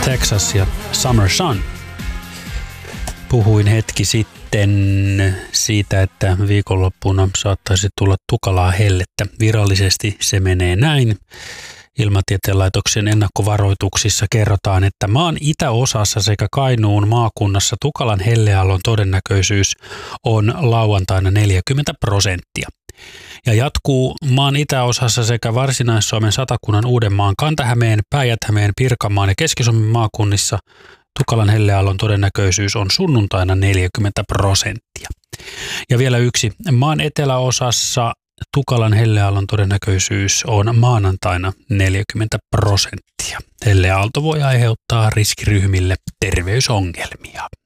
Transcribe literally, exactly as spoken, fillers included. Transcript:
Texas ja Summer Sun. Puhuin hetki sitten siitä, että viikonloppuna saattaisi tulla tukalaa hellettä. Virallisesti se menee näin. Ilmatieteen laitoksen ennakkovaroituksissa kerrotaan, että maan itäosassa sekä Kainuun maakunnassa tukalan helleaallon todennäköisyys on lauantaina neljäkymmentä prosenttia. Ja jatkuu maan itäosassa sekä Varsinais-Suomen, Satakunnan, Uudenmaan, Kanta-Hämeen, Päijät-Hämeen, Pirkanmaan ja Keski-Suomen maakunnissa tukalan helleaallon todennäköisyys on sunnuntaina neljäkymmentä prosenttia. Ja vielä yksi. Maan eteläosassa tukalan helleaallon todennäköisyys on maanantaina neljäkymmentä prosenttia. Helleaalto voi aiheuttaa riskiryhmille terveysongelmia.